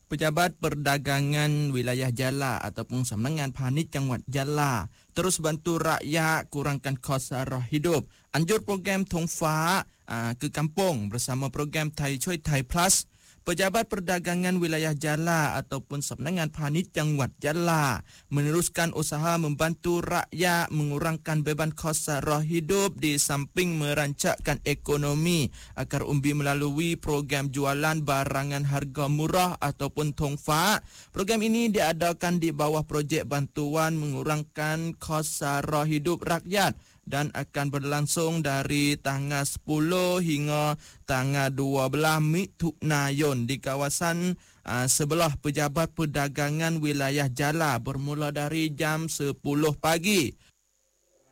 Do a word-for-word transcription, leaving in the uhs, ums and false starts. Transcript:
Pejabat Perdagangan Wilayah Jala ataupun Sambungan Phanit Jawapan Jala terus bantu rakyat kurangkan kos sara hidup. Anjur program Thong Fa uh, ke kampung bersama program Thai Choi Thai Plus. Pejabat Perdagangan Wilayah Jala ataupun Sambungan Phanit Jawapan Jala meneruskan usaha membantu rakyat mengurangkan beban kos sara hidup di samping merancangkan ekonomi agar umbi melalui program jualan barangan harga murah ataupun Thong Fa. Program ini diadakan di bawah projek bantuan mengurangkan kos sara hidup rakyat dan akan berlangsung dari tanggal sepuluh hingga tanggal dua belas Mithunayun di kawasan uh, sebelah Pejabat Perdagangan Wilayah Jala bermula dari jam sepuluh pagi.